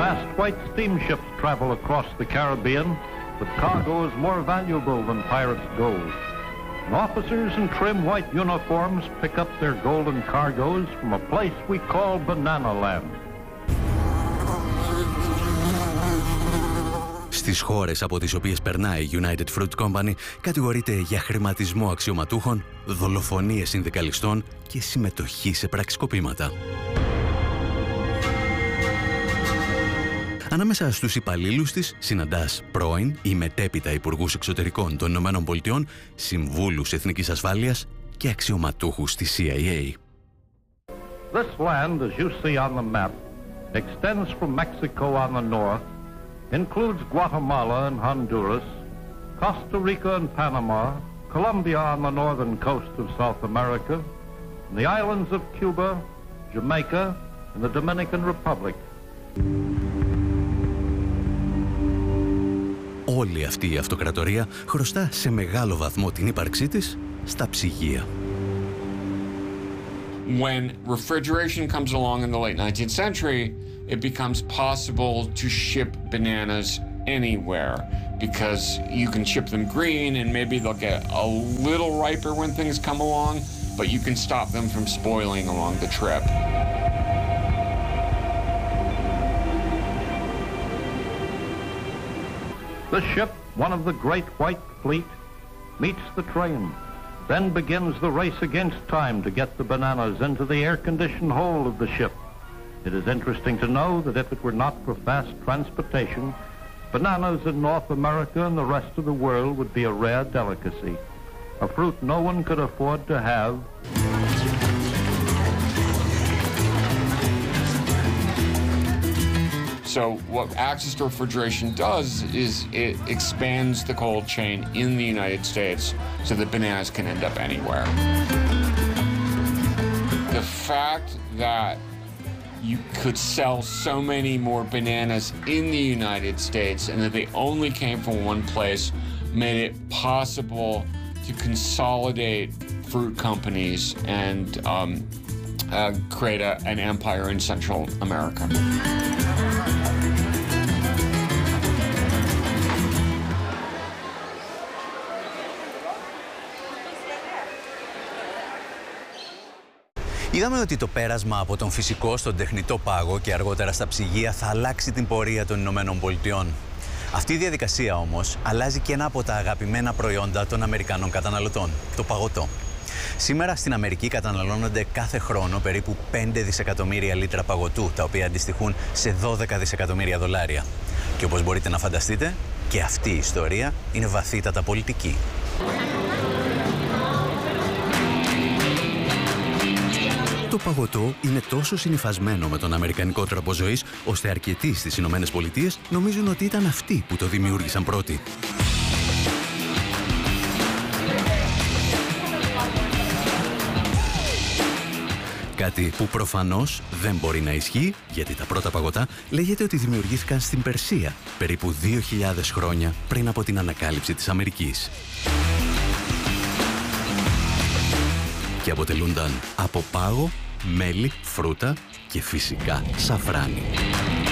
Fast white steamships travel across the Caribbean with cargoes more valuable than pirates' gold. And officers in trim white uniforms pick up their golden cargoes from a place we call Banana Land. Στις χώρες από τις οποίες περνάει η United Fruit Company κατηγορείται για χρηματισμό αξιωματούχων, δολοφονίες συνδικαλιστών και συμμετοχή σε πραξικοπήματα. Ανάμεσα στους υπαλλήλους της συναντάς πρώην ή μετέπειτα υπουργούς εξωτερικών των Ηνωμένων Πολιτειών, συμβούλους εθνικής ασφάλειας και αξιωματούχους της CIA. This land, as you see on the map, extends from Mexico on the north, includes Guatemala and Honduras, Costa Rica and Panama, Colombia on the northern coast of South America, and the islands of Cuba, Jamaica, and the Dominican Republic. Όλη αυτή η αυτοκρατορία χρωστά σε μεγάλο βαθμό την ύπαρξή της στα ψυγεία. When refrigeration comes along in the late 19th century, it becomes possible to ship bananas anywhere because you can ship them green and maybe they'll get a little riper when things come along, but you can stop them from spoiling along the trip. The ship, one of the Great White Fleet, meets the train. Then begins the race against time to get the bananas into the air-conditioned hold of the ship. It is interesting to know that if it were not for fast transportation, bananas in North America and the rest of the world would be a rare delicacy, a fruit no one could afford to have. So what access to refrigeration does is it expands the cold chain in the United States so that bananas can end up anywhere. The fact that you could sell so many more bananas in the United States and that they only came from one place made it possible to consolidate fruit companies and create an empire in Central America. Είδαμε ότι το πέρασμα από τον φυσικό στον τεχνητό πάγο και αργότερα στα ψυγεία θα αλλάξει την πορεία των Ηνωμένων Πολιτειών. Αυτή η διαδικασία όμως αλλάζει και ένα από τα αγαπημένα προϊόντα των Αμερικανών καταναλωτών, το παγωτό. Σήμερα στην Αμερική καταναλώνονται κάθε χρόνο περίπου 5 δισεκατομμύρια λίτρα παγωτού, τα οποία αντιστοιχούν σε 12 δισεκατομμύρια δολάρια. Και όπως μπορείτε να φανταστείτε, και αυτή η ιστορία είναι βαθύτατα πολιτική. Το παγωτό είναι τόσο συνυφασμένο με τον αμερικανικό τρόπο ζωής, ώστε αρκετοί στις Ηνωμένες Πολιτείες νομίζουν ότι ήταν αυτοί που το δημιούργησαν πρώτοι. Κάτι που προφανώς δεν μπορεί να ισχύει, γιατί τα πρώτα παγωτά λέγεται ότι δημιουργήθηκαν στην Περσία, περίπου 2.000 χρόνια πριν από την ανακάλυψη της Αμερικής. Και αποτελούνταν από πάγο, μέλι, φρούτα και φυσικά σαφράνι.